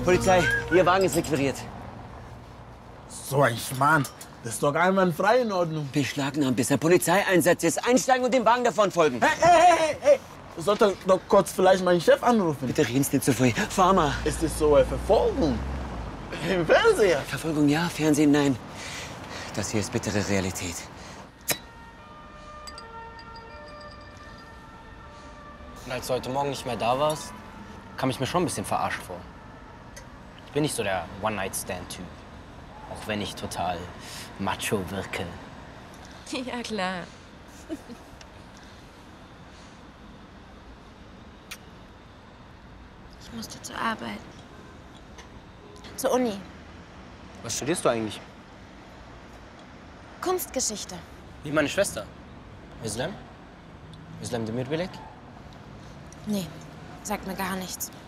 Polizei, Ihr Wagen ist requiriert. So ein Schmarrn. Das ist doch einwandfrei in Ordnung. Beschlagnahmt, bis der Polizeieinsatz ist. Einsteigen und dem Wagen davon folgen. Hey! Du solltest doch kurz vielleicht meinen Chef anrufen. Bitte reden Sie nicht zu früh. Fahr mal. Ist das so eine Verfolgung? Im Fernseher? Verfolgung ja, Fernsehen nein. Das hier ist bittere Realität. Und als du heute Morgen nicht mehr da warst, kam ich mir schon ein bisschen verarscht vor. Ich bin nicht so der One-Night-Stand-Typ. Auch wenn ich total macho wirke. Ja, klar. Ich musste zur Arbeit. Zur Uni. Was studierst du eigentlich? Kunstgeschichte. Wie meine Schwester. Islam? Islam Demirbilek? Nee, sagt mir gar nichts.